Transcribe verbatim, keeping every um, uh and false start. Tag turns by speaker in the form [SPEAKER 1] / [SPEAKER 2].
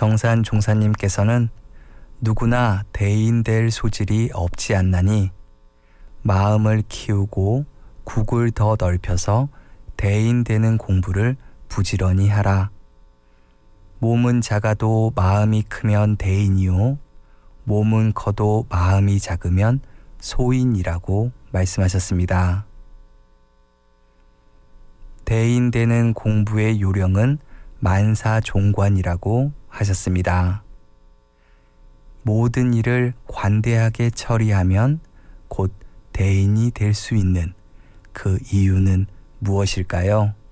[SPEAKER 1] 정산 종사님께서는 누구나 대인 될 소질이 없지 않나니 마음을 키우고 국을 더 넓혀서 대인 되는 공부를 부지런히 하라. 몸은 작아도 마음이 크면 대인이요. 몸은 커도 마음이 작으면 소인이라고 말씀하셨습니다. 대인 되는 공부의 요령은 만사종관이라고 하셨습니다. 모든 일을 관대하게 처리하면 곧 대인이 될 수 있는 그 이유는 무엇일까요?